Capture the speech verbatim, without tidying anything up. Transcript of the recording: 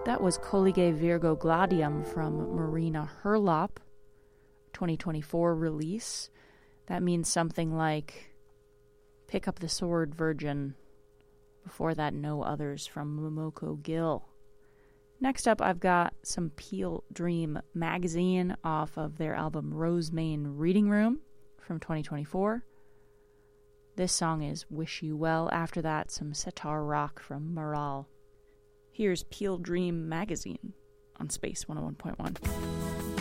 That was Collige Virgo Gladium from Marina Herlop, twenty twenty-four release. That means something like, pick up the sword, virgin. Before that, No Others from Momoko Gill. Next up, I've got some Peel Dream Magazine off of their album Rosemane Reading Room from twenty twenty-four. This song is Wish You Well. After that, some Sitar Rock from Moral. Here's Peel Dream Magazine on Space one oh one point one.